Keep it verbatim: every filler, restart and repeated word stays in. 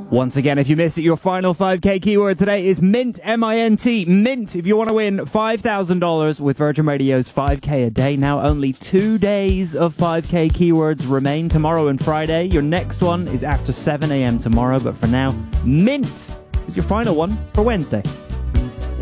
Once again, if you missed it, your final five K keyword today is MINT, M I N T, MINT. If you want to win five thousand dollars with Virgin Radio's five K a day. Now only two days of five K keywords remain, tomorrow and Friday. Your next one is after seven a.m. tomorrow, but for now, MINT is your final one for Wednesday.